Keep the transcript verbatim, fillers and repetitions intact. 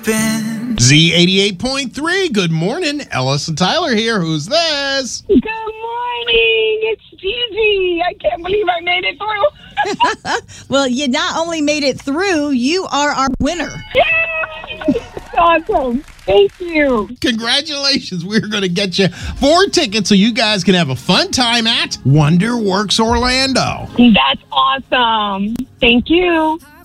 been. Z eighty-eight point three, good morning. Ellis and Tyler here. Who's this? Good morning. It's Gigi. I can't believe I made it through. Well, you not only made it through, you are our winner. Yay! Awesome. Thank you. Congratulations. We're going to get you four tickets so you guys can have a fun time at Wonderworks Orlando. That's awesome. Thank you.